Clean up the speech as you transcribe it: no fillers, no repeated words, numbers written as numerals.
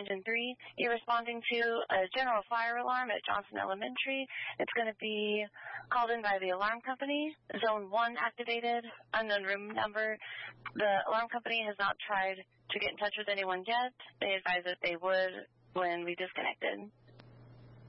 Engine 3. You're responding to a general fire alarm at Johnson Elementary. It's going to be called in by the alarm company. Zone 1 activated, unknown room number. The alarm company has not tried to get in touch with anyone yet. They advised that they would when we disconnected.